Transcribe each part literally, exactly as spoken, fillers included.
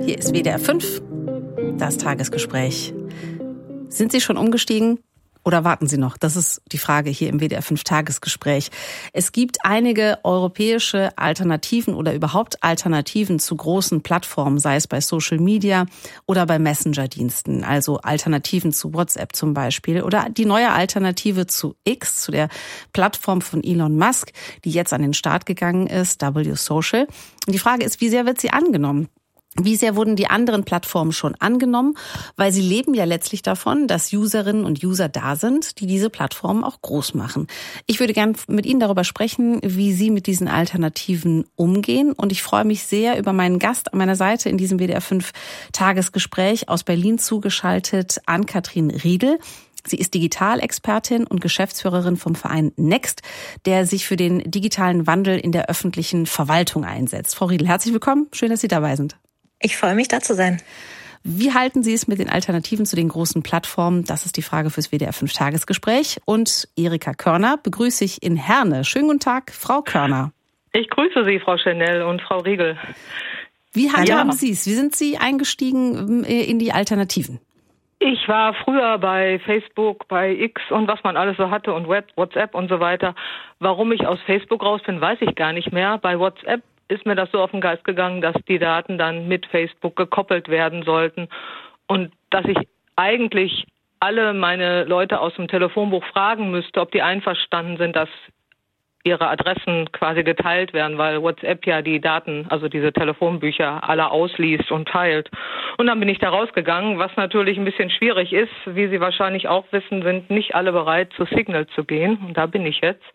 Hier ist W D R fünf, das Tagesgespräch. Sind Sie schon umgestiegen? Oder warten Sie noch? Das ist die Frage hier im W D R fünf Tagesgespräch. Es gibt einige europäische Alternativen oder überhaupt Alternativen zu großen Plattformen, sei es bei Social Media oder bei Messenger-Diensten, also Alternativen zu WhatsApp zum Beispiel oder die neue Alternative zu X, zu der Plattform von Elon Musk, die jetzt an den Start gegangen ist, W Social. Und die Frage ist, wie sehr wird sie angenommen? Wie sehr wurden die anderen Plattformen schon angenommen? Weil sie leben ja letztlich davon, dass Userinnen und User da sind, die diese Plattformen auch groß machen. Ich würde gern mit Ihnen darüber sprechen, wie Sie mit diesen Alternativen umgehen. Und ich freue mich sehr über meinen Gast an meiner Seite in diesem W D R fünf Tagesgespräch aus Berlin zugeschaltet, Ann-Kathrin Riedel. Sie ist Digitalexpertin und Geschäftsführerin vom Verein Next, der sich für den digitalen Wandel in der öffentlichen Verwaltung einsetzt. Frau Riedel, herzlich willkommen. Schön, dass Sie dabei sind. Ich freue mich, da zu sein. Wie halten Sie es mit den Alternativen zu den großen Plattformen? Das ist die Frage fürs W D R fünf Tagesgespräch. Und Erika Körner begrüße ich in Herne. Schönen guten Tag, Frau Körner. Ich grüße Sie, Frau Chanel und Frau Riegel. Wie handhaben ja. Sie es? Wie sind Sie eingestiegen in die Alternativen? Ich war früher bei Facebook, bei X und was man alles so hatte und WhatsApp und so weiter. Warum ich aus Facebook raus bin, weiß ich gar nicht mehr. Bei WhatsApp ist mir das so auf den Geist gegangen, dass die Daten dann mit Facebook gekoppelt werden sollten und dass ich eigentlich alle meine Leute aus dem Telefonbuch fragen müsste, ob die einverstanden sind, dass ihre Adressen quasi geteilt werden, weil WhatsApp ja die Daten, also diese Telefonbücher, alle ausliest und teilt. Und dann bin ich da rausgegangen, was natürlich ein bisschen schwierig ist. Wie Sie wahrscheinlich auch wissen, sind nicht alle bereit, zu Signal zu gehen. Und da bin ich jetzt.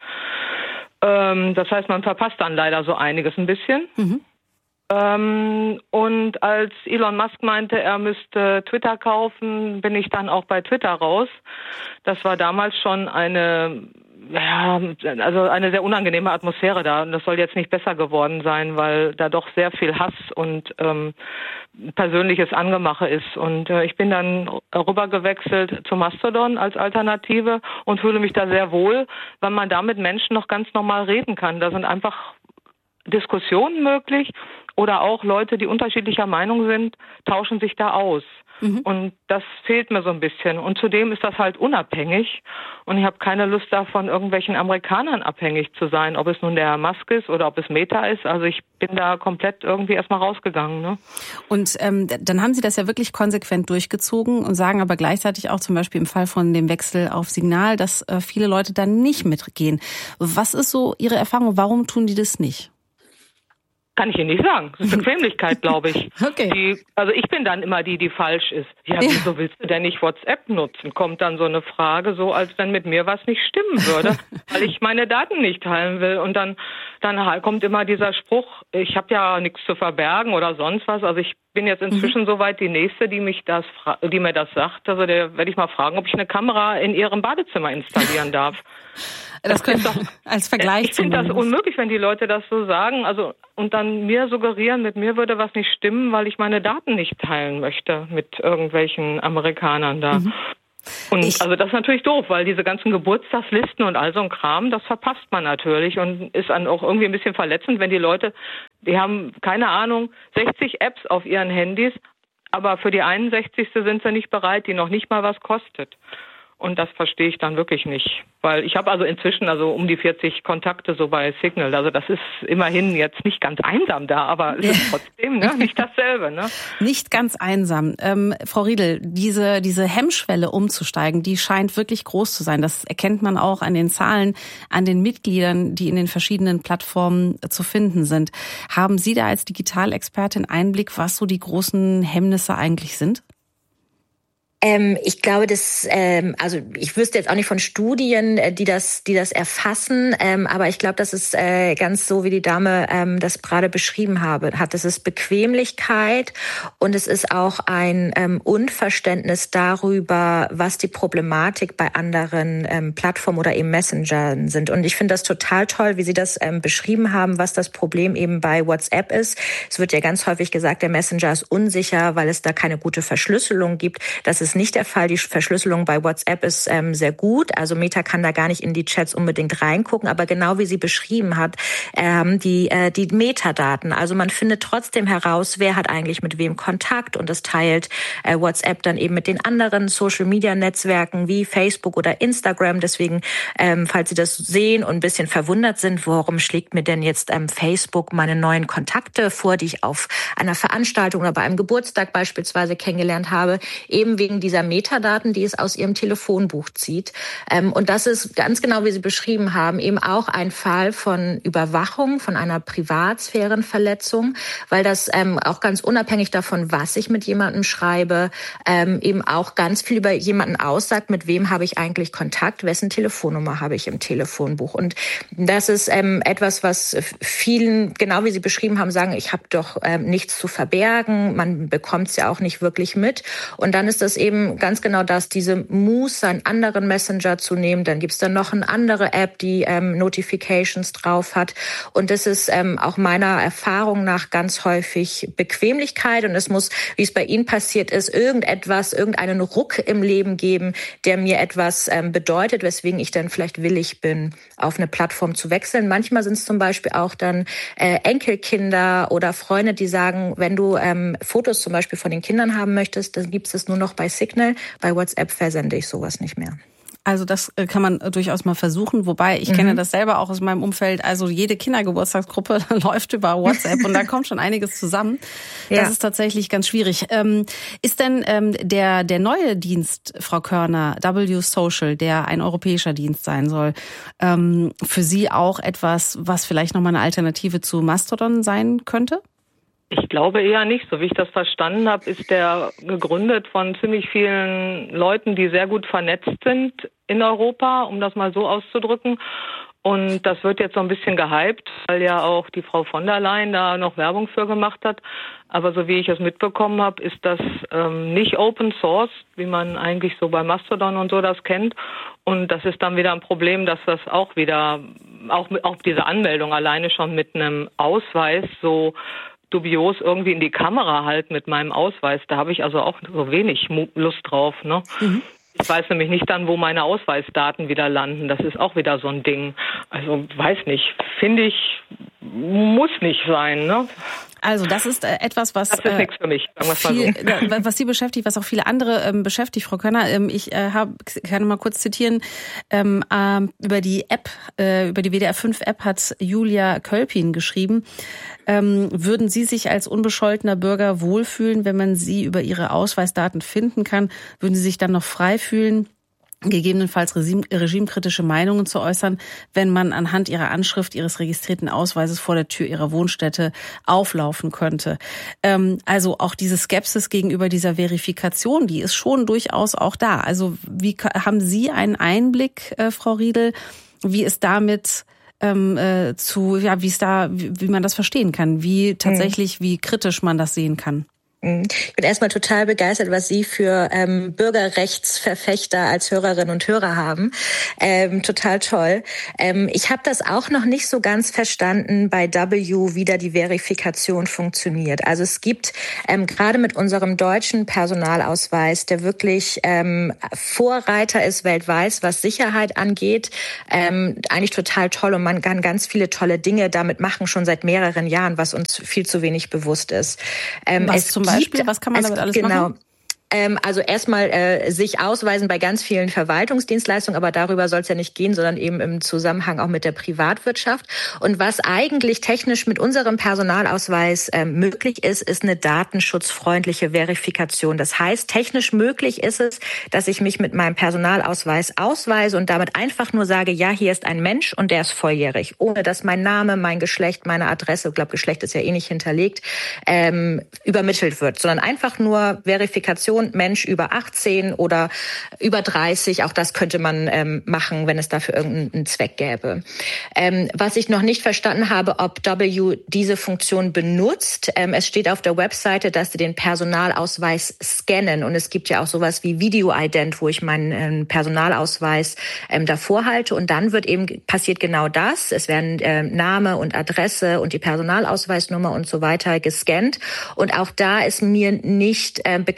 Das heißt, man verpasst dann leider so einiges ein bisschen. Mhm. Ähm, und als Elon Musk meinte, er müsste Twitter kaufen, bin ich dann auch bei Twitter raus. Das war damals schon eine, ja, also eine sehr unangenehme Atmosphäre da. Und das soll jetzt nicht besser geworden sein, weil da doch sehr viel Hass und ähm, persönliches Angemache ist. Und äh, ich bin dann rüber gewechselt zu Mastodon als Alternative und fühle mich da sehr wohl, weil man da mit Menschen noch ganz normal reden kann. Da sind einfach Diskussionen möglich oder auch Leute, die unterschiedlicher Meinung sind, tauschen sich da aus. Mhm. Und das fehlt mir so ein bisschen. Und zudem ist das halt unabhängig. Und ich habe keine Lust davon, irgendwelchen Amerikanern abhängig zu sein, ob es nun der Musk ist oder ob es Meta ist. Also ich bin da komplett irgendwie erstmal rausgegangen. Ne? Und ähm, dann haben Sie das ja wirklich konsequent durchgezogen und sagen aber gleichzeitig auch zum Beispiel im Fall von dem Wechsel auf Signal, dass äh, viele Leute dann nicht mitgehen. Was ist so Ihre Erfahrung? Warum tun die das nicht? Kann ich Ihnen nicht sagen. Das ist Bequemlichkeit, glaube ich. Okay. Die, also ich bin dann immer die, die falsch ist. Ja, ja, wieso willst du denn nicht WhatsApp nutzen? Kommt dann so eine Frage, so als wenn mit mir was nicht stimmen würde, weil ich meine Daten nicht teilen will. Und dann, dann kommt immer dieser Spruch, ich habe ja nichts zu verbergen oder sonst was. Also ich bin jetzt inzwischen mhm. soweit die Nächste, die mich das, die mir das sagt. Also der werde ich mal fragen, ob ich eine Kamera in ihrem Badezimmer installieren darf. Das könnte doch als Vergleich. Ich finde das unmöglich, wenn die Leute das so sagen. Also und dann mir suggerieren, mit mir würde was nicht stimmen, weil ich meine Daten nicht teilen möchte mit irgendwelchen Amerikanern da. Mhm. Und ich, also das ist natürlich doof, weil diese ganzen Geburtstagslisten und all so ein Kram, das verpasst man natürlich und ist dann auch irgendwie ein bisschen verletzend, wenn die Leute, die haben, keine Ahnung, sechzig Apps auf ihren Handys, aber für die einundsechzigste sind sie nicht bereit, die noch nicht mal was kostet. Und das verstehe ich dann wirklich nicht. Weil ich habe also inzwischen also um die vierzig Kontakte so bei Signal. Also das ist immerhin jetzt nicht ganz einsam da, aber es ist trotzdem ne, nicht dasselbe. Ne? Nicht ganz einsam. Ähm, Frau Riedel, diese, diese Hemmschwelle umzusteigen, die scheint wirklich groß zu sein. Das erkennt man auch an den Zahlen, an den Mitgliedern, die in den verschiedenen Plattformen zu finden sind. Haben Sie da als Digitalexpertin Einblick, was so die großen Hemmnisse eigentlich sind? Ähm, ich glaube, dass, ähm, also ich wüsste jetzt auch nicht von Studien, äh, die das, die das erfassen, ähm, aber ich glaube, das ist äh, ganz so, wie die Dame ähm, das gerade beschrieben habe, hat. Es ist Bequemlichkeit und es ist auch ein ähm, Unverständnis darüber, was die Problematik bei anderen ähm, Plattformen oder eben Messengern sind. Und ich finde das total toll, wie Sie das ähm, beschrieben haben, was das Problem eben bei WhatsApp ist. Es wird ja ganz häufig gesagt, der Messenger ist unsicher, weil es da keine gute Verschlüsselung gibt. Das ist ist nicht der Fall. Die Verschlüsselung bei WhatsApp ist ähm, sehr gut. Also Meta kann da gar nicht in die Chats unbedingt reingucken. Aber genau wie sie beschrieben hat, ähm, die, äh, die Metadaten. Also man findet trotzdem heraus, wer hat eigentlich mit wem Kontakt. Und das teilt äh, WhatsApp dann eben mit den anderen Social-Media-Netzwerken wie Facebook oder Instagram. Deswegen, ähm, falls Sie das sehen und ein bisschen verwundert sind, warum schlägt mir denn jetzt ähm, Facebook meine neuen Kontakte vor, die ich auf einer Veranstaltung oder bei einem Geburtstag beispielsweise kennengelernt habe, eben wegen dieser Metadaten, die es aus Ihrem Telefonbuch zieht. Ähm, und das ist ganz genau, wie Sie beschrieben haben, eben auch ein Fall von Überwachung, von einer Privatsphärenverletzung, weil das ähm, auch ganz unabhängig davon, was ich mit jemandem schreibe, ähm, eben auch ganz viel über jemanden aussagt, mit wem habe ich eigentlich Kontakt, wessen Telefonnummer habe ich im Telefonbuch. Und das ist ähm, etwas, was vielen, genau wie Sie beschrieben haben, sagen, ich habe doch ähm, nichts zu verbergen, man bekommt es ja auch nicht wirklich mit. Und dann ist das eben ganz genau das, diese Muße, einen anderen Messenger zu nehmen. Dann gibt es dann noch eine andere App, die ähm, Notifications drauf hat. Und das ist ähm, auch meiner Erfahrung nach ganz häufig Bequemlichkeit. Und es muss, wie es bei Ihnen passiert ist, irgendetwas, irgendeinen Ruck im Leben geben, der mir etwas ähm, bedeutet, weswegen ich dann vielleicht willig bin, auf eine Plattform zu wechseln. Manchmal sind es zum Beispiel auch dann äh, Enkelkinder oder Freunde, die sagen, wenn du ähm, Fotos zum Beispiel von den Kindern haben möchtest, dann gibt es das nur noch bei Signal. Bei WhatsApp versende ich sowas nicht mehr. Also das kann man durchaus mal versuchen, wobei ich mhm. kenne das selber auch aus meinem Umfeld. Also jede Kindergeburtstagsgruppe läuft über WhatsApp und da kommt schon einiges zusammen. Das ja. ist tatsächlich ganz schwierig. Ähm, ist denn ähm, der der neue Dienst, Frau Körner, W Social, der ein europäischer Dienst sein soll, ähm, für Sie auch etwas, was vielleicht nochmal eine Alternative zu Mastodon sein könnte? Ich glaube eher nicht. So wie ich das verstanden habe, ist der gegründet von ziemlich vielen Leuten, die sehr gut vernetzt sind in Europa, um das mal so auszudrücken. Und das wird jetzt so ein bisschen gehypt, weil ja auch die Frau von der Leyen da noch Werbung für gemacht hat. Aber so wie ich es mitbekommen habe, ist das ähm, nicht Open Source, wie man eigentlich so bei Mastodon und so das kennt. Und das ist dann wieder ein Problem, dass das auch wieder, auch, auch diese Anmeldung alleine schon mit einem Ausweis so dubios irgendwie in die Kamera halten mit meinem Ausweis. Da habe ich also auch so wenig Lust drauf, ne? Mhm. Ich weiß nämlich nicht dann, wo meine Ausweisdaten wieder landen. Das ist auch wieder so ein Ding. Also weiß nicht. Finde ich, muss nicht sein, ne? Also das ist äh, etwas, was das ist nichts für mich, sagen wir's mal so. Viel, was Sie beschäftigt, was auch viele andere ähm, beschäftigt, Frau Körner. Ähm, ich äh, hab, kann mal kurz zitieren, ähm, äh, über die App, äh, über die W D R fünf App hat Julia Kölpin geschrieben, ähm, würden Sie sich als unbescholtener Bürger wohlfühlen, wenn man Sie über Ihre Ausweisdaten finden kann? Würden Sie sich dann noch frei fühlen, gegebenenfalls regime, regimekritische Meinungen zu äußern, wenn man anhand ihrer Anschrift ihres registrierten Ausweises vor der Tür ihrer Wohnstätte auflaufen könnte? Ähm, also auch diese Skepsis gegenüber dieser Verifikation, die ist schon durchaus auch da. Also wie haben Sie einen Einblick, äh, Frau Riedel, wie es damit ähm, äh, zu, ja, wie es da, wie, wie man das verstehen kann, wie tatsächlich, wie kritisch man das sehen kann? Ich bin erstmal total begeistert, was Sie für ähm, Bürgerrechtsverfechter als Hörerinnen und Hörer haben. Ähm, total toll. Ähm, ich habe das auch noch nicht so ganz verstanden bei W, wie da die Verifikation funktioniert. Also es gibt ähm, gerade mit unserem deutschen Personalausweis, der wirklich ähm, Vorreiter ist weltweit, was Sicherheit angeht, ähm, eigentlich total toll und man kann ganz viele tolle Dinge damit machen, schon seit mehreren Jahren, was uns viel zu wenig bewusst ist. Ähm, was es zum Beispiel? Was kann man damit alles genau, machen? Ähm, also erstmal äh, sich ausweisen bei ganz vielen Verwaltungsdienstleistungen, aber darüber soll es ja nicht gehen, sondern eben im Zusammenhang auch mit der Privatwirtschaft. Und was eigentlich technisch mit unserem Personalausweis äh, möglich ist, ist eine datenschutzfreundliche Verifikation. Das heißt, technisch möglich ist es, dass ich mich mit meinem Personalausweis ausweise und damit einfach nur sage, ja, hier ist ein Mensch und der ist volljährig, ohne dass mein Name, mein Geschlecht, meine Adresse, ich glaube, Geschlecht ist ja eh nicht hinterlegt, ähm, übermittelt wird, sondern einfach nur Verifikation, Mensch über achtzehn oder über dreißig, auch das könnte man ähm, machen, wenn es dafür irgendeinen Zweck gäbe. Ähm, was ich noch nicht verstanden habe, ob W diese Funktion benutzt. Ähm, es steht auf der Webseite, dass sie den Personalausweis scannen und es gibt ja auch sowas wie Video-Ident, wo ich meinen ähm, Personalausweis ähm, davor halte und dann wird eben passiert genau das. Es werden ähm, Name und Adresse und die Personalausweisnummer und so weiter gescannt und auch da ist mir nicht äh, bekannt, wie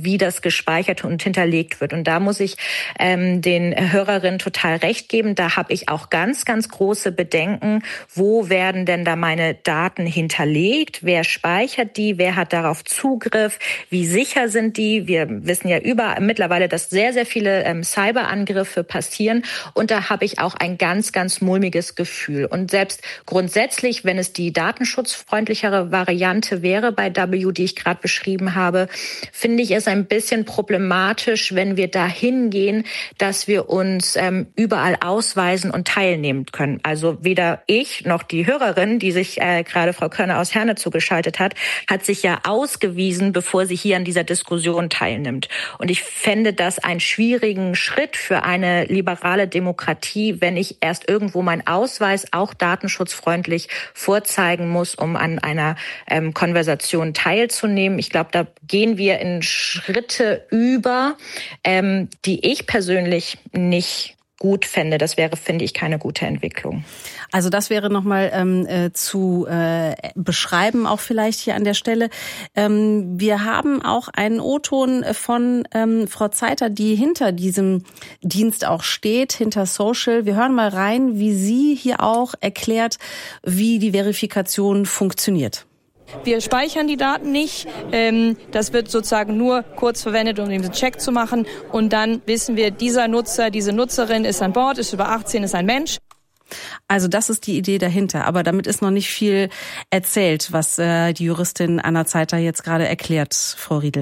wie das gespeichert und hinterlegt wird. Und da muss ich ähm, den Hörerinnen total recht geben. Da habe ich auch ganz, ganz große Bedenken. Wo werden denn da meine Daten hinterlegt? Wer speichert die? Wer hat darauf Zugriff? Wie sicher sind die? Wir wissen ja über mittlerweile, dass sehr, sehr viele ähm, Cyberangriffe passieren. Und da habe ich auch ein ganz, ganz mulmiges Gefühl. Und selbst grundsätzlich, wenn es die datenschutzfreundlichere Variante wäre bei W, die ich gerade beschrieben habe, finde ich es ein bisschen problematisch, wenn wir dahin gehen, dass wir uns ähm, überall ausweisen und teilnehmen können. Also weder ich noch die Hörerin, die sich äh, gerade Frau Körner aus Herne zugeschaltet hat, hat sich ja ausgewiesen, bevor sie hier an dieser Diskussion teilnimmt. Und ich fände das einen schwierigen Schritt für eine liberale Demokratie, wenn ich erst irgendwo meinen Ausweis auch datenschutzfreundlich vorzeigen muss, um an einer ähm, Konversation teilzunehmen. Ich glaube, da gehen wir in Schritte über, ähm, die ich persönlich nicht gut fände. Das wäre, finde ich, keine gute Entwicklung. Also das wäre nochmal ähm, äh, zu äh, beschreiben, auch vielleicht hier an der Stelle. Ähm, wir haben auch einen O-Ton von ähm, Frau Zeiter, die hinter diesem Dienst auch steht, hinter Social. Wir hören mal rein, wie sie hier auch erklärt, wie die Verifikation funktioniert. Wir speichern die Daten nicht. Das wird sozusagen nur kurz verwendet, um den Check zu machen. Und dann wissen wir, dieser Nutzer, diese Nutzerin ist an Bord, ist über achtzehn, ist ein Mensch. Also das ist die Idee dahinter. Aber damit ist noch nicht viel erzählt, was äh, die Juristin Anna Zeiter jetzt gerade erklärt, Frau Riedel.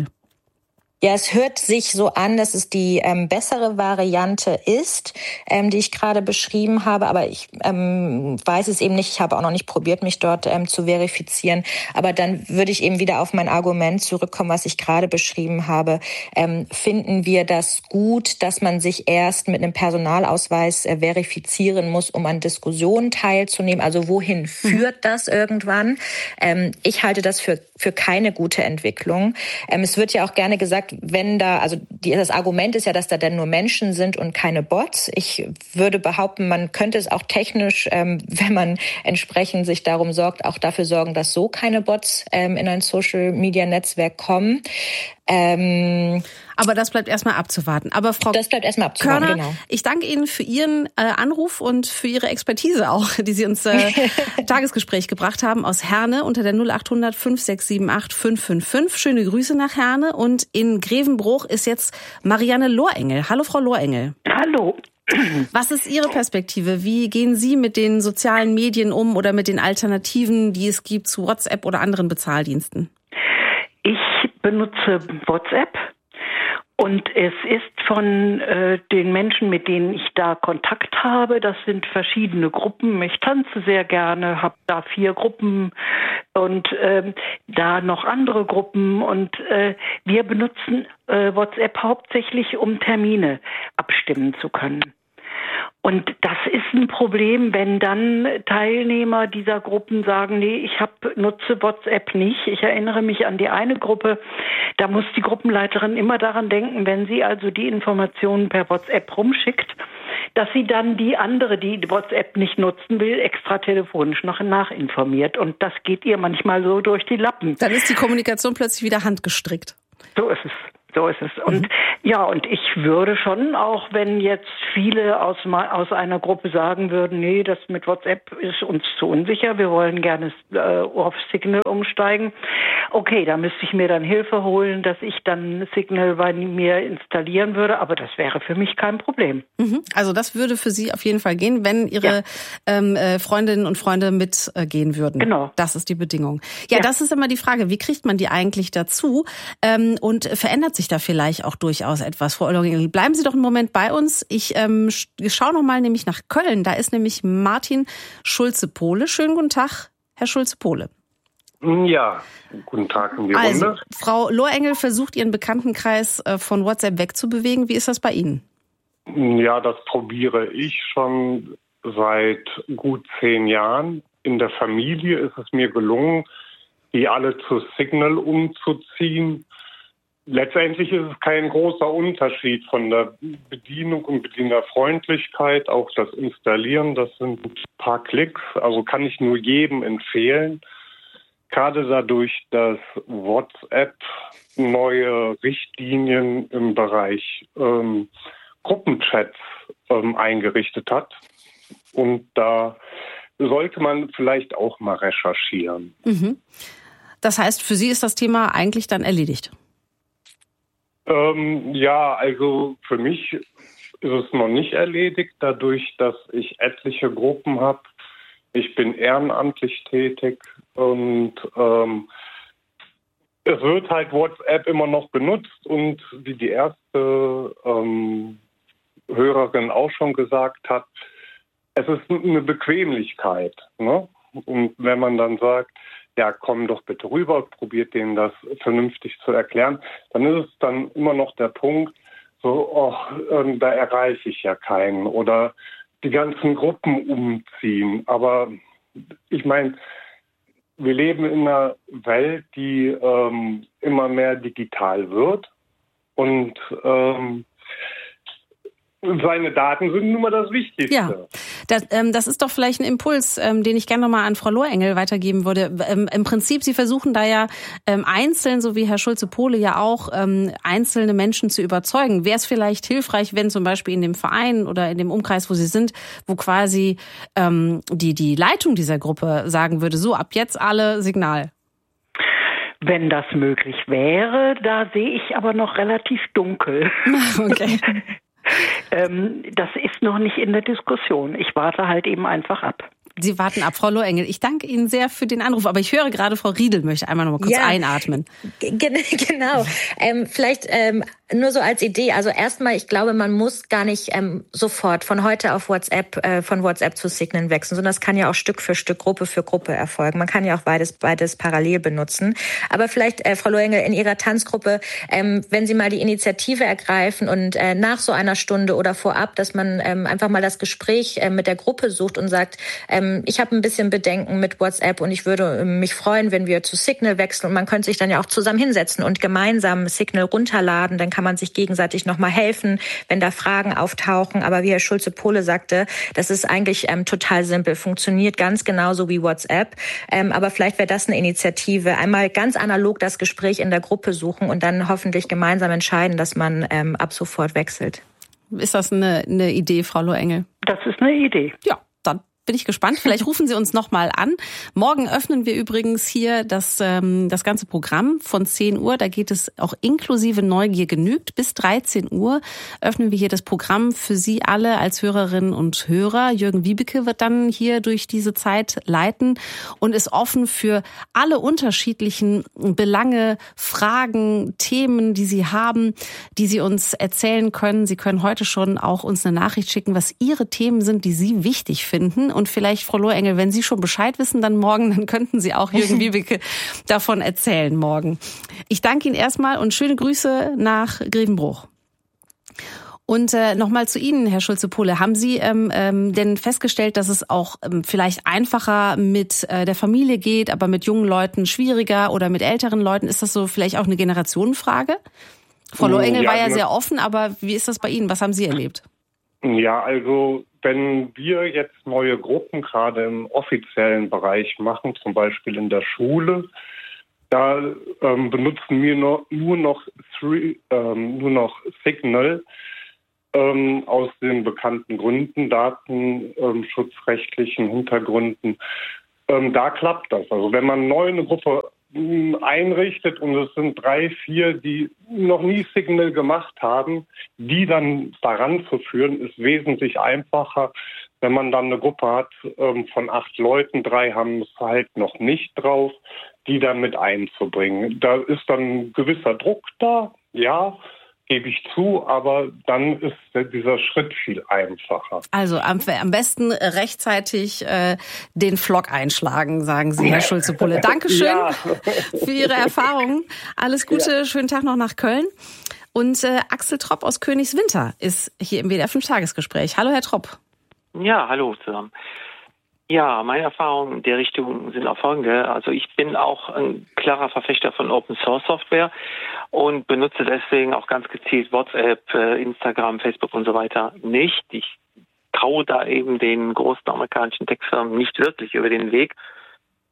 Ja, es hört sich so an, dass es die ähm, bessere Variante ist, ähm, die ich gerade beschrieben habe. Aber ich ähm, weiß es eben nicht. Ich habe auch noch nicht probiert, mich dort ähm, zu verifizieren. Aber dann würde ich eben wieder auf mein Argument zurückkommen, was ich gerade beschrieben habe. Ähm, finden wir das gut, dass man sich erst mit einem Personalausweis äh, verifizieren muss, um an Diskussionen teilzunehmen? Also wohin führt das irgendwann? Ähm, ich halte das für, für keine gute Entwicklung. Ähm, es wird ja auch gerne gesagt, wenn da, also die, das Argument ist ja, dass da dann nur Menschen sind und keine Bots. Ich würde behaupten, man könnte es auch technisch, ähm, wenn man entsprechend sich darum sorgt, auch dafür sorgen, dass so keine Bots ähm, in ein Social-Media-Netzwerk kommen. Ähm, Aber das bleibt erstmal abzuwarten. Aber Frau das bleibt erstmal abzuwarten, Körner, genau. Ich danke Ihnen für Ihren äh, Anruf und für Ihre Expertise auch, die Sie uns äh, Tagesgespräch gebracht haben aus Herne unter der null acht hundert fünf sechs sieben acht fünf fünf fünf. Schöne Grüße nach Herne. Und in Grevenbruch ist jetzt Marianne Lohrengel. Hallo, Frau Lohrengel. Hallo. Was ist Ihre Perspektive? Wie gehen Sie mit den sozialen Medien um oder mit den Alternativen, die es gibt zu WhatsApp oder anderen Bezahldiensten? Ich benutze WhatsApp und es ist von äh, den Menschen, mit denen ich da Kontakt habe, das sind verschiedene Gruppen. Ich tanze sehr gerne, habe da vier Gruppen und äh, da noch andere Gruppen und äh, wir benutzen äh, WhatsApp hauptsächlich, um Termine abstimmen zu können. Und das ist ein Problem, wenn dann Teilnehmer dieser Gruppen sagen, nee, ich hab, nutze WhatsApp nicht. Ich erinnere mich an die eine Gruppe, da muss die Gruppenleiterin immer daran denken, wenn sie also die Informationen per WhatsApp rumschickt, dass sie dann die andere, die WhatsApp nicht nutzen will, extra telefonisch noch nachinformiert. Und das geht ihr manchmal so durch die Lappen. Dann ist die Kommunikation plötzlich wieder handgestrickt. So ist es. So ist es. Und mhm. ja, und ich würde schon, auch wenn jetzt viele aus, aus einer Gruppe sagen würden, nee, das mit WhatsApp ist uns zu unsicher, wir wollen gerne äh, auf Signal umsteigen. Okay, da müsste ich mir dann Hilfe holen, dass ich dann Signal bei mir installieren würde, aber das wäre für mich kein Problem. Mhm. Also das würde für Sie auf jeden Fall gehen, wenn Ihre ja. ähm, äh, Freundinnen und Freunde mitgehen äh, würden. Genau. Das ist die Bedingung. Ja, ja, das ist immer die Frage, wie kriegt man die eigentlich dazu? Ähm, und verändert sich da vielleicht auch durchaus etwas? Frau Lohrengel, bleiben Sie doch einen Moment bei uns. Ich ähm, schaue noch mal nämlich nach Köln. Da ist nämlich Martin Schulze-Pohle. Schönen guten Tag, Herr Schulze-Pohle. Ja, guten Tag in die Runde. Also, Frau Lohrengel versucht, ihren Bekanntenkreis von WhatsApp wegzubewegen. Wie ist das bei Ihnen? Ja, das probiere ich schon seit gut zehn Jahren. In der Familie ist es mir gelungen, die alle zu Signal umzuziehen. Letztendlich ist es kein großer Unterschied von der Bedienung und Bedienerfreundlichkeit. Auch das Installieren, das sind ein paar Klicks. Also kann ich nur jedem empfehlen. gerade dadurch, dass WhatsApp neue Richtlinien im Bereich ähm, Gruppenchats ähm, eingerichtet hat. Und da sollte man vielleicht auch mal recherchieren. Mhm. Das heißt, für Sie ist das Thema eigentlich dann erledigt? Ähm, ja, also für mich ist es noch nicht erledigt, dadurch, dass ich etliche Gruppen habe. Ich bin ehrenamtlich tätig und ähm, es wird halt WhatsApp immer noch benutzt und wie die erste ähm, Hörerin auch schon gesagt hat, es ist eine Bequemlichkeit, ne? Und wenn man dann sagt, ja, komm doch bitte rüber, probiert denen das vernünftig zu erklären, dann ist es dann immer noch der Punkt, so, oh, ähm, da erreiche ich ja keinen oder die ganzen Gruppen umziehen. Aber ich meine, wir leben in einer Welt, die ähm, immer mehr digital wird und ähm, seine Daten sind nun mal das Wichtigste. Ja, das, ähm, das ist doch vielleicht ein Impuls, ähm, den ich gerne nochmal an Frau Lohengel weitergeben würde. Ähm, Im Prinzip, Sie versuchen da ja ähm, einzeln, so wie Herr Schulze-Pohle ja auch, ähm, einzelne Menschen zu überzeugen. Wäre es vielleicht hilfreich, wenn zum Beispiel in dem Verein oder in dem Umkreis, wo Sie sind, wo quasi ähm, die, die Leitung dieser Gruppe sagen würde, so ab jetzt alle Signal? Wenn das möglich wäre, da sehe ich aber noch relativ dunkel. Okay. ähm, das ist noch nicht in der Diskussion. Ich warte halt eben einfach ab. Sie warten ab, Frau Lohengel. Ich danke Ihnen sehr für den Anruf, aber ich höre gerade, Frau Riedel möchte einmal noch mal kurz ja, einatmen. G- genau. Ähm, vielleicht ähm, nur so als Idee. Also erstmal, ich glaube, man muss gar nicht ähm, sofort von heute auf WhatsApp, äh, von WhatsApp zu Signal wechseln, sondern das kann ja auch Stück für Stück, Gruppe für Gruppe erfolgen. Man kann ja auch beides, beides parallel benutzen. Aber vielleicht, äh, Frau Lohengel, in Ihrer Tanzgruppe, ähm, wenn Sie mal die Initiative ergreifen und äh, nach so einer Stunde oder vorab, dass man ähm, einfach mal das Gespräch äh, mit der Gruppe sucht und sagt, ähm, ich habe ein bisschen Bedenken mit WhatsApp und ich würde mich freuen, wenn wir zu Signal wechseln. Und man könnte sich dann ja auch zusammen hinsetzen und gemeinsam Signal runterladen. Dann kann man sich gegenseitig nochmal helfen, wenn da Fragen auftauchen. Aber wie Herr Schulze-Pohle sagte, das ist eigentlich ähm, total simpel, funktioniert ganz genauso wie WhatsApp. Ähm, aber vielleicht wäre das eine Initiative. Einmal ganz analog das Gespräch in der Gruppe suchen und dann hoffentlich gemeinsam entscheiden, dass man ähm, ab sofort wechselt. Ist das eine, eine Idee, Frau Lohengel? Das ist eine Idee. Ja. Bin ich gespannt. Vielleicht rufen Sie uns noch mal an. Morgen öffnen wir übrigens hier das ähm, das ganze Programm von zehn Uhr. Da geht es auch inklusive Neugier genügt. Bis dreizehn Uhr öffnen wir hier das Programm für Sie alle als Hörerinnen und Hörer. Jürgen Wiebeke wird dann hier durch diese Zeit leiten und ist offen für alle unterschiedlichen Belange, Fragen, Themen, die Sie haben, die Sie uns erzählen können. Sie können heute schon auch uns eine Nachricht schicken, was Ihre Themen sind, die Sie wichtig finden. Und vielleicht, Frau Lohengel, wenn Sie schon Bescheid wissen, dann morgen, dann könnten Sie auch Jürgen Wiebeke davon erzählen morgen. Ich danke Ihnen erstmal und schöne Grüße nach Grevenbruch. Und äh, nochmal zu Ihnen, Herr Schulze-Pohle. Haben Sie ähm, ähm, denn festgestellt, dass es auch ähm, vielleicht einfacher mit äh, der Familie geht, aber mit jungen Leuten schwieriger oder mit älteren Leuten? Ist das so vielleicht auch eine Generationenfrage? Frau Lohengel ja, war ja sehr offen, aber wie ist das bei Ihnen? Was haben Sie erlebt? Ja, also wenn wir jetzt neue Gruppen gerade im offiziellen Bereich machen, zum Beispiel in der Schule, da ähm, benutzen wir nur, nur noch three, ähm, nur noch Signal ähm, aus den bekannten Gründen, datenschutzrechtlichen Hintergründen. Ähm, da klappt das. Also wenn man neu eine Gruppe einrichtet und es sind drei, vier, die noch nie Signal gemacht haben, die dann daran zu führen, ist wesentlich einfacher. Wenn man dann eine Gruppe hat ähm, von acht Leuten, drei haben es halt noch nicht drauf, die dann mit einzubringen. Da ist dann ein gewisser Druck da, ja, gebe ich zu, aber dann ist dieser Schritt viel einfacher. Also am, am besten rechtzeitig äh, den Vlog einschlagen, sagen Sie, Herr Schulze-Pohle. Dankeschön ja. für Ihre Erfahrungen. Alles Gute, ja. Schönen Tag noch nach Köln. Und äh, Axel Tropp aus Königswinter ist hier im W D R fünf Tagesgespräch. Hallo, Herr Tropp. Ja, hallo zusammen. Ja, meine Erfahrungen in der Richtung sind auch folgende. Also ich bin auch ein klarer Verfechter von Open Source Software und benutze deswegen auch ganz gezielt WhatsApp, Instagram, Facebook und so weiter nicht. Ich traue da eben den großen amerikanischen Tech-Firmen nicht wirklich über den Weg.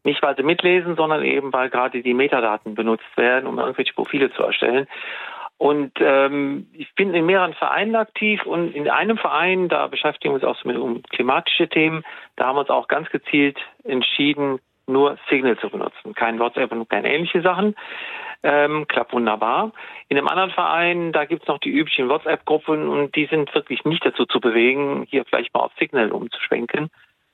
Nicht, weil sie mitlesen, sondern eben, weil gerade die Metadaten benutzt werden, um irgendwelche Profile zu erstellen. Und ähm, ich bin in mehreren Vereinen aktiv und in einem Verein, da beschäftigen wir uns auch so mit um klimatische Themen, da haben wir uns auch ganz gezielt entschieden, nur Signal zu benutzen. Kein WhatsApp und keine ähnliche Sachen. Ähm, klappt wunderbar. In einem anderen Verein, da gibt's noch die üblichen WhatsApp-Gruppen und die sind wirklich nicht dazu zu bewegen, hier vielleicht mal auf Signal umzuschwenken.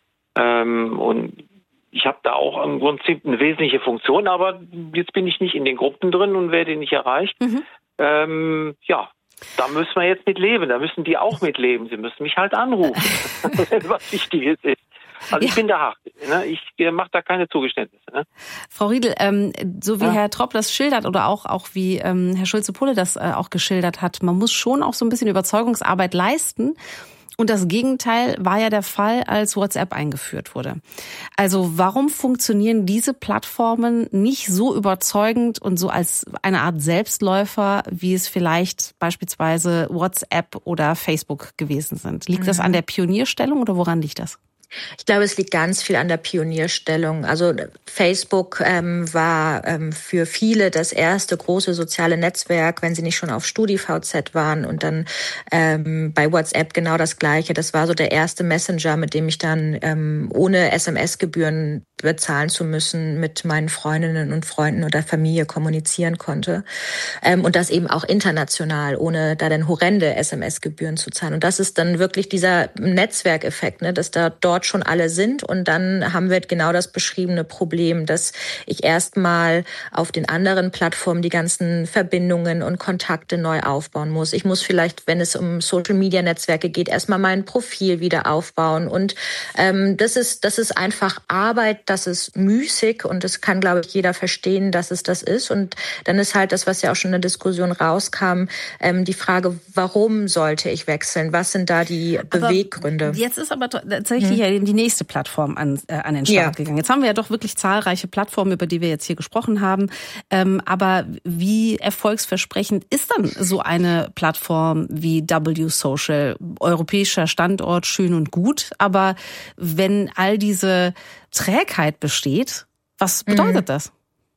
Ähm, und ich habe da auch im Prinzip eine wesentliche Funktion, aber jetzt bin ich nicht in den Gruppen drin und werde nicht erreicht. Mhm. Ähm, ja, da müssen wir jetzt mit leben. Da müssen die auch mit leben. Sie müssen mich halt anrufen, wenn was Wichtiges ist. Also ja. Ich bin da hart. Ne? Ich mache da keine Zugeständnisse. Ne? Frau Riedel, ähm, so wie ja. Herr Tropp das schildert oder auch auch wie ähm, Herr Schulze-Pohle das äh, auch geschildert hat, man muss schon auch so ein bisschen Überzeugungsarbeit leisten. Und das Gegenteil war ja der Fall, als WhatsApp eingeführt wurde. Also warum funktionieren diese Plattformen nicht so überzeugend und so als eine Art Selbstläufer, wie es vielleicht beispielsweise WhatsApp oder Facebook gewesen sind? Liegt mhm. das an der Pionierstellung oder woran liegt das? Ich glaube, es liegt ganz viel an der Pionierstellung. Also Facebook ähm, war ähm, für viele das erste große soziale Netzwerk, wenn sie nicht schon auf StudiVZ waren. Und dann ähm, bei WhatsApp genau das Gleiche. Das war so der erste Messenger, mit dem ich dann ähm, ohne S M S-Gebühren bezahlen zu müssen mit meinen Freundinnen und Freunden oder Familie kommunizieren konnte. Ähm, und das eben auch international, ohne da dann horrende S M S-Gebühren zu zahlen. Und das ist dann wirklich dieser Netzwerkeffekt, ne, dass da dort schon alle sind und dann haben wir genau das beschriebene Problem, dass ich erstmal auf den anderen Plattformen die ganzen Verbindungen und Kontakte neu aufbauen muss. Ich muss vielleicht, wenn es um Social-Media-Netzwerke geht, erstmal mein Profil wieder aufbauen und ähm, das ist das ist einfach Arbeit, das ist müßig und das kann, glaube ich, jeder verstehen, dass es das ist und dann ist halt das, was ja auch schon in der Diskussion rauskam, ähm, die Frage, warum sollte ich wechseln? Was sind da die aber Beweggründe? Jetzt ist aber tatsächlich hm. ja die nächste Plattform an, äh, an den Start ja. gegangen. Jetzt haben wir ja doch wirklich zahlreiche Plattformen, über die wir jetzt hier gesprochen haben. Ähm, aber wie erfolgsversprechend ist dann so eine Plattform wie W Social? Europäischer Standort, schön und gut. Aber wenn all diese Trägheit besteht, was bedeutet mhm. das?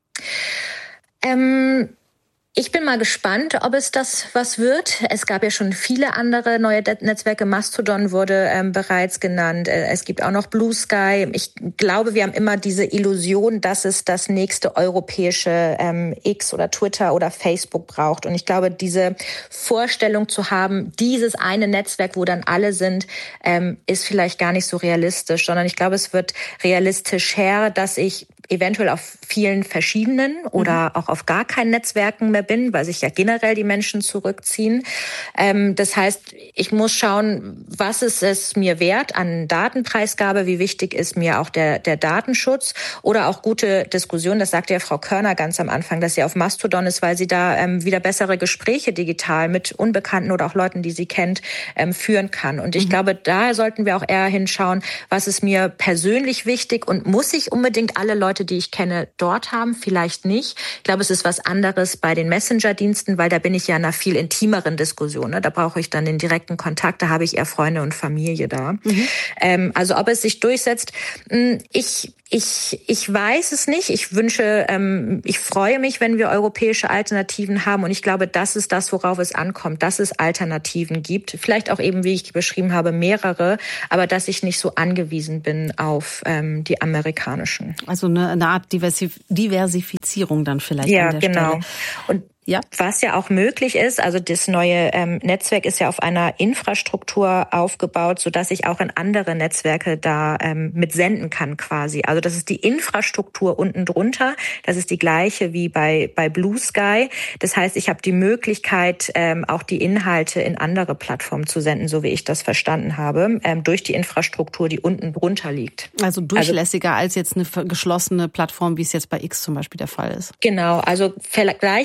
Ähm Ich bin mal gespannt, ob es das was wird. Es gab ja schon viele andere neue Netzwerke. Mastodon wurde ähm, bereits genannt. Es gibt auch noch Blue Sky. Ich glaube, wir haben immer diese Illusion, dass es das nächste europäische ähm, X oder Twitter oder Facebook braucht. Und ich glaube, diese Vorstellung zu haben, dieses eine Netzwerk, wo dann alle sind, ähm, ist vielleicht gar nicht so realistisch, sondern ich glaube, es wird realistischer, dass ich eventuell auf vielen verschiedenen oder mhm. auch auf gar keinen Netzwerken mehr bin, weil sich ja generell die Menschen zurückziehen. Ähm, das heißt, ich muss schauen, was ist es mir wert an Datenpreisgabe, wie wichtig ist mir auch der, der Datenschutz oder auch gute Diskussion. Das sagte ja Frau Körner ganz am Anfang, dass sie auf Mastodon ist, weil sie da ähm, wieder bessere Gespräche digital mit Unbekannten oder auch Leuten, die sie kennt, ähm, führen kann. Und ich mhm. glaube, da sollten wir auch eher hinschauen, was ist mir persönlich wichtig und muss ich unbedingt alle Leute, die ich kenne, dort haben, vielleicht nicht. Ich glaube, es ist was anderes bei den Messenger-Diensten, weil da bin ich ja in einer viel intimeren Diskussion. Ne? Da brauche ich dann den direkten Kontakt, da habe ich eher Freunde und Familie da. Mhm. Ähm, also ob es sich durchsetzt, ich Ich, ich weiß es nicht. Ich wünsche, ähm, ich freue mich, wenn wir europäische Alternativen haben. Und ich glaube, das ist das, worauf es ankommt, dass es Alternativen gibt. Vielleicht auch eben, wie ich beschrieben habe, mehrere, aber dass ich nicht so angewiesen bin auf ähm, die amerikanischen. Also eine, eine Art Diversif- Diversifizierung dann vielleicht ja, an der genau. Stelle. Und Ja. Was ja auch möglich ist, also das neue ähm, Netzwerk ist ja auf einer Infrastruktur aufgebaut, sodass ich auch in andere Netzwerke da ähm, mit senden kann quasi. Also das ist die Infrastruktur unten drunter, das ist die gleiche wie bei bei Blue Sky. Das heißt, ich habe die Möglichkeit, ähm, auch die Inhalte in andere Plattformen zu senden, so wie ich das verstanden habe, ähm, durch die Infrastruktur, die unten drunter liegt. Also durchlässiger also, als jetzt eine geschlossene Plattform, wie es jetzt bei X zum Beispiel der Fall ist. Genau, also vergleichbar mit der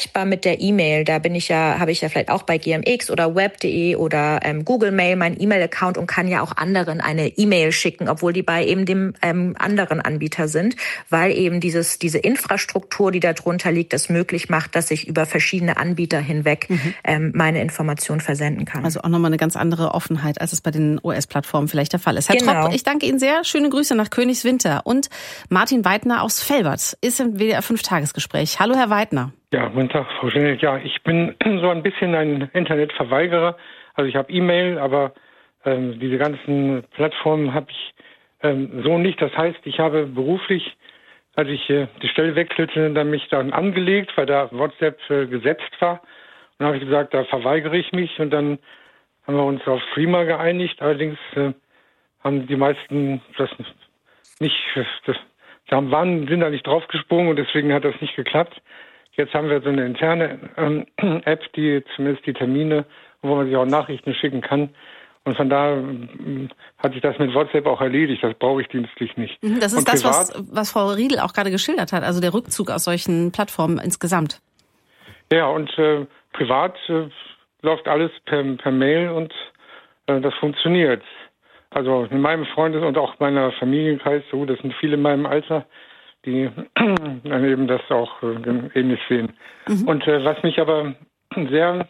der E-Mail. Da bin ich ja, habe ich ja vielleicht auch bei G M X oder web punkt de oder ähm, Google Mail meinen E-Mail-Account und kann ja auch anderen eine E-Mail schicken, obwohl die bei eben dem ähm, anderen Anbieter sind, weil eben dieses diese Infrastruktur, die da drunter liegt, es möglich macht, dass ich über verschiedene Anbieter hinweg mhm. ähm, meine Informationen versenden kann. Also auch nochmal eine ganz andere Offenheit, als es bei den O S-Plattformen vielleicht der Fall ist. Herr genau. Tropp, ich danke Ihnen sehr. Schöne Grüße nach Königswinter. Und Martin Weidner aus Velbert ist im W D R fünf Tagesgespräch. Hallo, Herr Weidner. Ja, guten Tag, Frau Schöne. Ja, ich bin so ein bisschen ein Internetverweigerer. Also ich habe E-Mail, aber ähm, diese ganzen Plattformen habe ich ähm, so nicht. Das heißt, ich habe beruflich, als ich äh, die Stelle wechselte, dann mich dann angelegt, weil da WhatsApp äh, gesetzt war. Und dann habe ich gesagt, da verweigere ich mich. Und dann haben wir uns auf Threema geeinigt. Allerdings äh, haben die meisten das nicht, das, da waren, sind da nicht draufgesprungen und deswegen hat das nicht geklappt. Jetzt haben wir so eine interne ähm, App, die zumindest die Termine, wo man sich auch Nachrichten schicken kann. Und von da ähm, hat sich das mit WhatsApp auch erledigt. Das brauche ich dienstlich nicht. Das ist und das, privat, was, was Frau Riedel auch gerade geschildert hat, also der Rückzug aus solchen Plattformen insgesamt. Ja, und äh, privat äh, läuft alles per, per Mail und äh, das funktioniert. Also in meinem Freundes- und auch meiner Familienkreis, so, das sind viele in meinem Alter, die dann eben das auch äh, ähnlich sehen. Mhm. Und äh, was mich aber sehr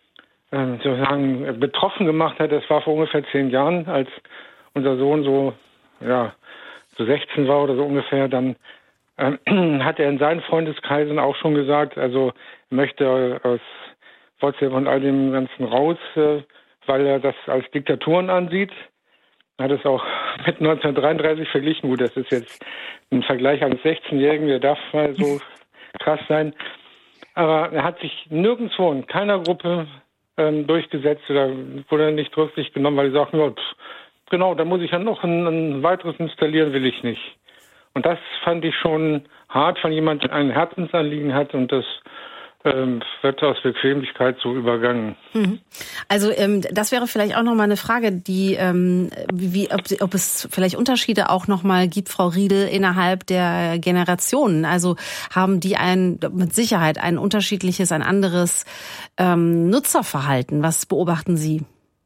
äh, sozusagen betroffen gemacht hat, das war vor ungefähr zehn Jahren, als unser Sohn so, ja, so sechzehn war oder so ungefähr, dann äh, hat er in seinen Freundeskreisen auch schon gesagt, also er möchte aus WhatsApp und all dem Ganzen raus, äh, weil er das als Diktaturen ansieht. Er hat es auch mit neunzehnhundertdreiunddreißig verglichen. Gut, das ist jetzt ein Vergleich eines sechzehnjährigen, der darf mal so krass sein. Aber er hat sich nirgendwo in keiner Gruppe ähm, durchgesetzt oder wurde nicht rücksicht genommen, weil die sagen, ja, pff, genau, da muss ich ja noch ein, ein weiteres installieren, will ich nicht. Und das fand ich schon hart von jemandem, der ein Herzensanliegen hat und das Ähm, wird aus Bequemlichkeit so übergangen. Also ähm, das wäre vielleicht auch nochmal eine Frage, die ähm, wie ob, ob es vielleicht Unterschiede auch nochmal gibt, Frau Riedel, innerhalb der Generationen. Also haben die ein mit Sicherheit ein unterschiedliches, ein anderes ähm, Nutzerverhalten. Was beobachten Sie?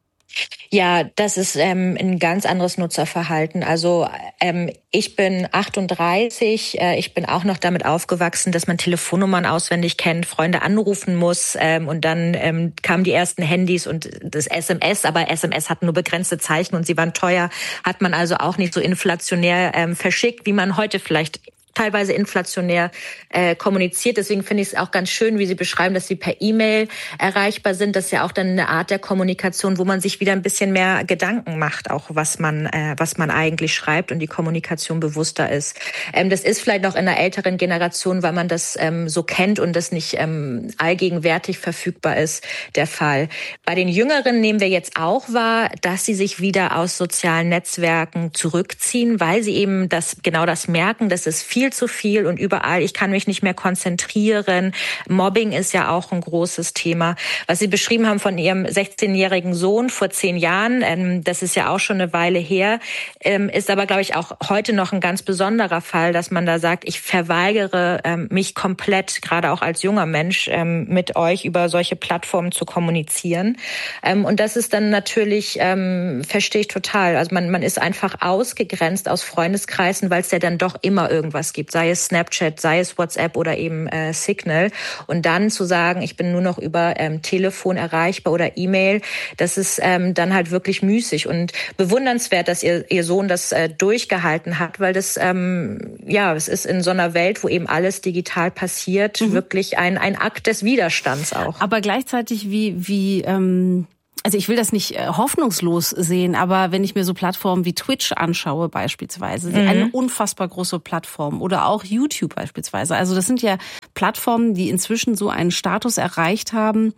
Ja, das ist ähm, ein ganz anderes Nutzerverhalten. Also ähm, ich bin achtunddreißig, äh, ich bin auch noch damit aufgewachsen, dass man Telefonnummern auswendig kennt, Freunde anrufen muss ähm, und dann ähm, kamen die ersten Handys und das S M S, aber S M S hatten nur begrenzte Zeichen und sie waren teuer, hat man also auch nicht so inflationär ähm, verschickt, wie man heute vielleicht teilweise inflationär äh, kommuniziert. Deswegen finde ich es auch ganz schön, wie Sie beschreiben, dass Sie per E-Mail erreichbar sind. Das ist ja auch dann eine Art der Kommunikation, wo man sich wieder ein bisschen mehr Gedanken macht, auch was man äh, was man eigentlich schreibt und die Kommunikation bewusster ist. Ähm, das ist vielleicht noch in einer älteren Generation, weil man das ähm, so kennt und das nicht ähm, allgegenwärtig verfügbar ist, der Fall. Bei den Jüngeren nehmen wir jetzt auch wahr, dass sie sich wieder aus sozialen Netzwerken zurückziehen, weil sie eben das genau das merken, dass es viel zu viel und überall, ich kann mich nicht mehr konzentrieren. Mobbing ist ja auch ein großes Thema. Was Sie beschrieben haben von Ihrem sechzehnjährigen Sohn vor zehn Jahren, ähm, das ist ja auch schon eine Weile her, ähm, ist aber, glaube ich, auch heute noch ein ganz besonderer Fall, dass man da sagt, ich verweigere ähm, mich komplett, gerade auch als junger Mensch, ähm, mit euch über solche Plattformen zu kommunizieren. Ähm, und das ist dann natürlich, ähm, verstehe ich total, also man, man ist einfach ausgegrenzt aus Freundeskreisen, weil es ja dann doch immer irgendwas gibt, sei es Snapchat, sei es WhatsApp oder eben äh, Signal. Und dann zu sagen, ich bin nur noch über ähm, Telefon erreichbar oder E-Mail, das ist ähm, dann halt wirklich müßig und bewundernswert, dass ihr, ihr Sohn das äh, durchgehalten hat, weil das, ähm, ja, es ist in so einer Welt, wo eben alles digital passiert, mhm. wirklich ein, ein Akt des Widerstands auch. Aber gleichzeitig wie, wie, ähm Also ich will das nicht äh, hoffnungslos sehen, aber wenn ich mir so Plattformen wie Twitch anschaue beispielsweise, mhm. eine unfassbar große Plattform oder auch YouTube beispielsweise. Also das sind ja Plattformen, die inzwischen so einen Status erreicht haben,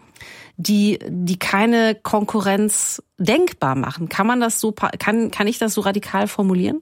die die keine Konkurrenz denkbar machen. Kann man das so kann kann ich das so radikal formulieren?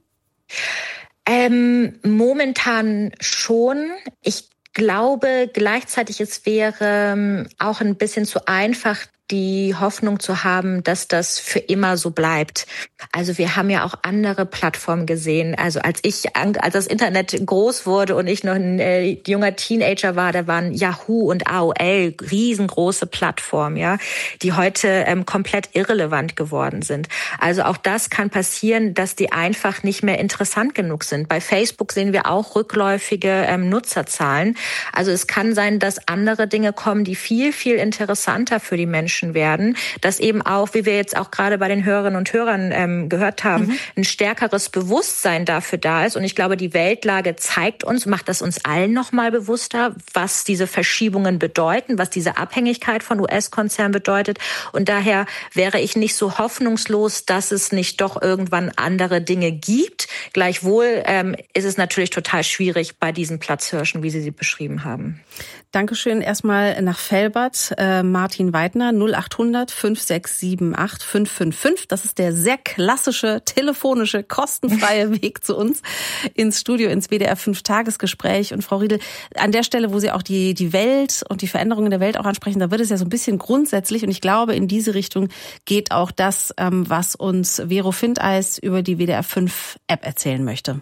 Ähm, momentan schon. Ich glaube gleichzeitig, es wäre auch ein bisschen zu einfach, die Hoffnung zu haben, dass das für immer so bleibt. Also wir haben ja auch andere Plattformen gesehen. Also als ich, als das Internet groß wurde und ich noch ein äh, junger Teenager war, da waren Yahoo und A O L riesengroße Plattformen, ja, die heute ähm, komplett irrelevant geworden sind. Also auch das kann passieren, dass die einfach nicht mehr interessant genug sind. Bei Facebook sehen wir auch rückläufige ähm, Nutzerzahlen. Also es kann sein, dass andere Dinge kommen, die viel, viel interessanter für die Menschen werden, dass eben auch, wie wir jetzt auch gerade bei den Hörerinnen und Hörern ähm, gehört haben, mhm. ein stärkeres Bewusstsein dafür da ist. Und ich glaube, die Weltlage zeigt uns, macht das uns allen noch mal bewusster, was diese Verschiebungen bedeuten, was diese Abhängigkeit von U S-Konzernen bedeutet. Und daher wäre ich nicht so hoffnungslos, dass es nicht doch irgendwann andere Dinge gibt. Gleichwohl ähm, ist es natürlich total schwierig bei diesen Platzhirschen, wie Sie sie beschrieben haben. Dankeschön erstmal nach Velbert, äh, Martin Weidner, null acht hundert fünf sechs sieben acht fünf fünf fünf. Das ist der sehr klassische, telefonische, kostenfreie Weg zu uns ins Studio, ins W D R fünf Tagesgespräch. Und Frau Riedel, an der Stelle, wo Sie auch die, die Welt und die Veränderungen der Welt auch ansprechen, da wird es ja so ein bisschen grundsätzlich. Und ich glaube, in diese Richtung geht auch das, ähm, was uns Vero Findeis über die W D R fünf App erzählen möchte.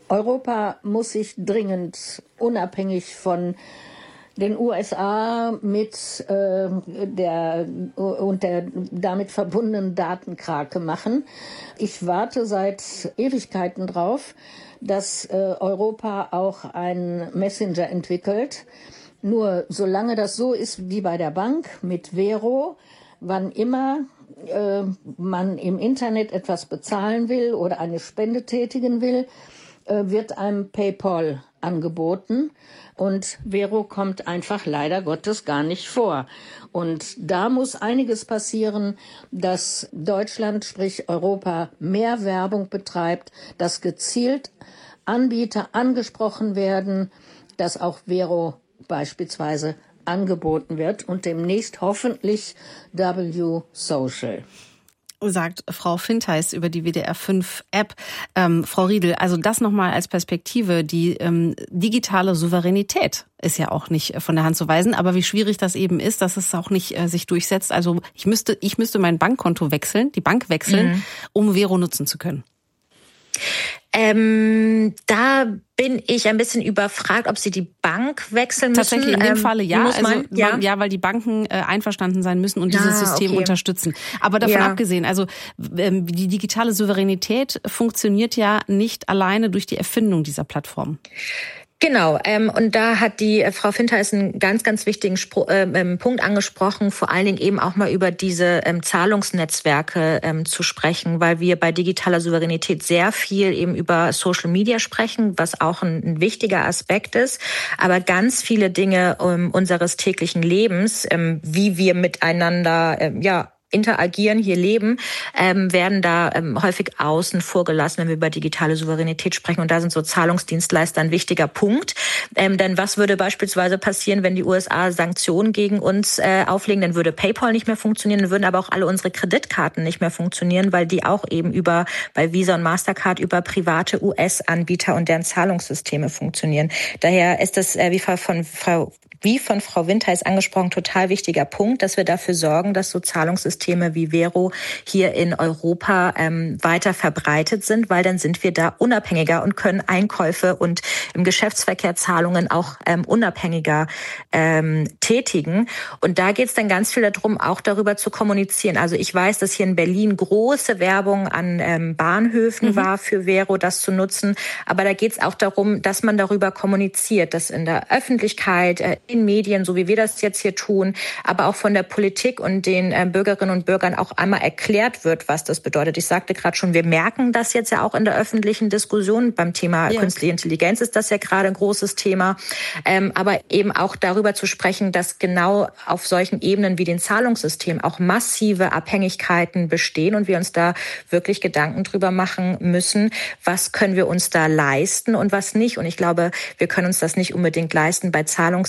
Europa muss sich dringend unabhängig von den U S A mit äh, der und der damit verbundenen Datenkrake machen. Ich warte seit Ewigkeiten drauf, dass äh, Europa auch einen Messenger entwickelt. Nur solange das so ist wie bei der Bank mit Vero, wann immer äh, man im Internet etwas bezahlen will oder eine Spende tätigen will, äh, wird einem PayPal angeboten. Und Vero kommt einfach leider Gottes gar nicht vor. Und da muss einiges passieren, dass Deutschland, sprich Europa, mehr Werbung betreibt, dass gezielt Anbieter angesprochen werden, dass auch Vero beispielsweise angeboten wird und demnächst hoffentlich W Social. Sagt Frau Findeis über die W D R fünf App. Ähm, Frau Riedel, also das nochmal als Perspektive. Die ähm, digitale Souveränität ist ja auch nicht von der Hand zu weisen, aber wie schwierig das eben ist, dass es auch nicht äh, sich durchsetzt. Also ich müsste, ich müsste mein Bankkonto wechseln, die Bank wechseln, mhm. um Vero nutzen zu können. Ähm, da bin ich ein bisschen überfragt, ob Sie die Bank wechseln müssen. Tatsächlich in dem ähm, Falle ja. Muss man, also, ja. ja, weil die Banken äh, einverstanden sein müssen und dieses ah, System okay. unterstützen. Aber davon ja. abgesehen, also ähm, die digitale Souveränität funktioniert ja nicht alleine durch die Erfindung dieser Plattform. Genau, ähm, und da hat die äh, Frau Findeis einen ganz, ganz wichtigen Spro- äh, Punkt angesprochen, vor allen Dingen eben auch mal über diese ähm, Zahlungsnetzwerke ähm, zu sprechen, weil wir bei digitaler Souveränität sehr viel eben über Social Media sprechen, was auch ein, ein wichtiger Aspekt ist, aber ganz viele Dinge ähm, unseres täglichen Lebens, ähm, wie wir miteinander, ähm, ja, interagieren, hier leben, ähm, werden da ähm, häufig außen vor gelassen, wenn wir über digitale Souveränität sprechen. Und da sind so Zahlungsdienstleister ein wichtiger Punkt. Ähm, denn was würde beispielsweise passieren, wenn die U S A Sanktionen gegen uns äh, auflegen? Dann würde PayPal nicht mehr funktionieren, dann würden aber auch alle unsere Kreditkarten nicht mehr funktionieren, weil die auch eben über bei Visa und Mastercard über private U S-Anbieter und deren Zahlungssysteme funktionieren. Daher ist das, äh, wie von Frau Wie von Frau Findeis angesprochen, total wichtiger Punkt, dass wir dafür sorgen, dass so Zahlungssysteme wie Vero hier in Europa ähm, weiter verbreitet sind, weil dann sind wir da unabhängiger und können Einkäufe und im Geschäftsverkehr Zahlungen auch ähm, unabhängiger ähm, tätigen. Und da geht es dann ganz viel darum, auch darüber zu kommunizieren. Also ich weiß, dass hier in Berlin große Werbung an ähm, Bahnhöfen mhm. war für Vero, das zu nutzen. Aber da geht es auch darum, dass man darüber kommuniziert, dass in der Öffentlichkeit, äh, in Medien, so wie wir das jetzt hier tun, aber auch von der Politik und den äh, Bürgerinnen und Bürgern auch einmal erklärt wird, was das bedeutet. Ich sagte gerade schon, wir merken das jetzt ja auch in der öffentlichen Diskussion. Beim Thema ja. künstliche Intelligenz ist das ja gerade ein großes Thema. Ähm, aber eben auch darüber zu sprechen, dass genau auf solchen Ebenen wie den Zahlungssystemen auch massive Abhängigkeiten bestehen und wir uns da wirklich Gedanken drüber machen müssen, was können wir uns da leisten und was nicht. Und ich glaube, wir können uns das nicht unbedingt leisten bei Zahlungssystemen,